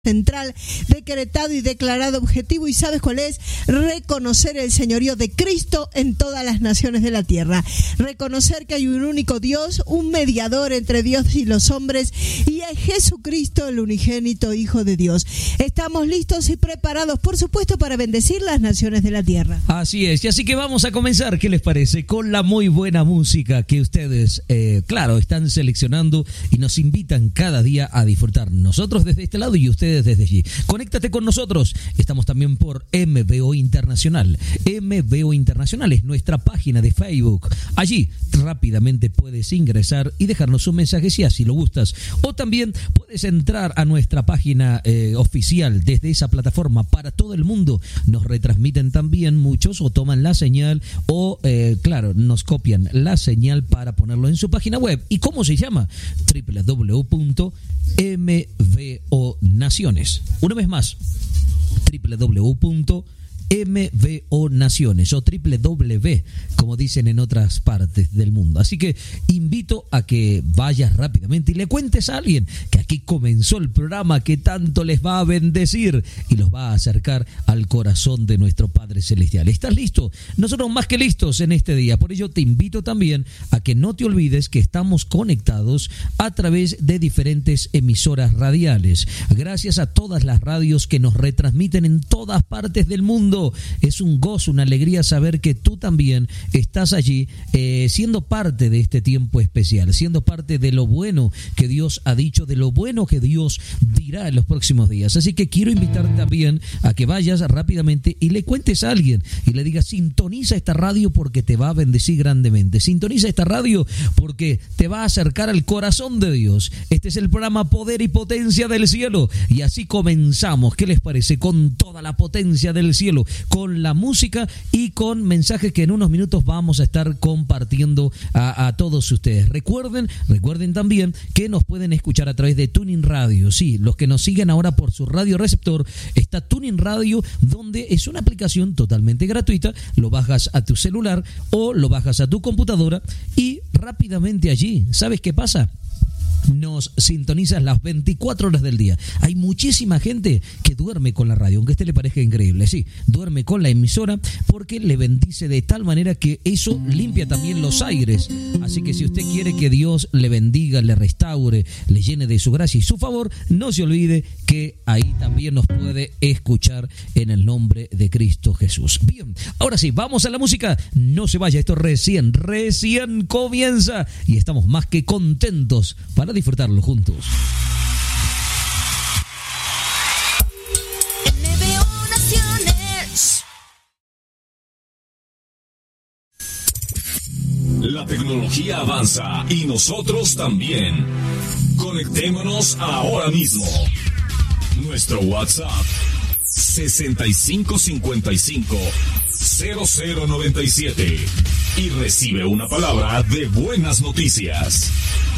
central, decretado y declarado objetivo, y ¿sabes cuál es? Reconocer el señorío de Cristo en todas las naciones de la tierra, reconocer que hay un único Dios, un mediador entre Dios y los hombres, y es Jesucristo, el unigénito Hijo de Dios. Estamos listos y preparados, por supuesto, para bendecir las naciones de la tierra. Así es, y así que vamos a comenzar, ¿qué les parece? Con la muy buena música que ustedes, claro, están seleccionando y nos invitan cada día a disfrutar. Nosotros desde este lado y ustedes desde allí. Conéctate con nosotros. Estamos también por MBO Internacional. MBO Internacional es nuestra página de Facebook. Allí rápidamente puedes ingresar y dejarnos un mensaje si así lo gustas. O también puedes entrar a nuestra página oficial desde esa plataforma para todo el mundo. Nos retransmiten también muchos o toman la señal o, claro, nos copian la señal para ponerlo en su página web. ¿Y cómo se llama? www.mvonaciones. Una vez más, www.mvonaciones o www, como dicen en otras partes del mundo. Así que invito a que vayas rápidamente y le cuentes a alguien que aquí comenzó el programa que tanto les va a bendecir y los va a acercar al corazón de nuestro Padre Celestial. ¿Estás listo? Nosotros más que listos en este día. Por ello te invito también a que no te olvides que estamos conectados a través de diferentes emisoras radiales. Gracias a todas las radios que nos retransmiten en todas partes del mundo. Es un gozo, una alegría saber que tú también estás allí siendo parte de este tiempo especial, siendo parte de lo bueno que Dios ha dicho, de lo bueno que Dios dirá en los próximos días. Así que quiero invitarte también a que vayas rápidamente y le cuentes a alguien y le digas: sintoniza esta radio porque te va a bendecir grandemente, sintoniza esta radio porque te va a acercar al corazón de Dios. Este es el programa Poder y Potencia del Cielo, y así comenzamos. ¿Qué les parece? Con toda la potencia del cielo, con la música y con mensajes que en unos minutos vamos a estar compartiendo a todos ustedes. Recuerden también que nos pueden escuchar a través de Tuning Radio. Sí, los que nos siguen ahora por su radio receptor, está Tuning Radio, donde es una aplicación totalmente gratuita. Lo bajas a tu celular o lo bajas a tu computadora y rápidamente allí, ¿sabes qué pasa? Nos sintonizas las 24 horas del día. Hay muchísima gente que duerme con la radio, aunque a este le parezca increíble. Sí, duerme con la emisora porque le bendice de tal manera que eso limpia también los aires. Así que si usted quiere que Dios le bendiga, le restaure, le llene de su gracia y su favor, no se olvide que ahí también nos puede escuchar en el nombre de Cristo Jesús. Bien, ahora sí, vamos a la música. No se vaya, esto recién comienza y estamos más que contentos para disfrutarlo juntos. MBO Naciones. La tecnología avanza y nosotros también. Conectémonos ahora mismo. Nuestro WhatsApp 6555-0097 y recibe una palabra de buenas noticias.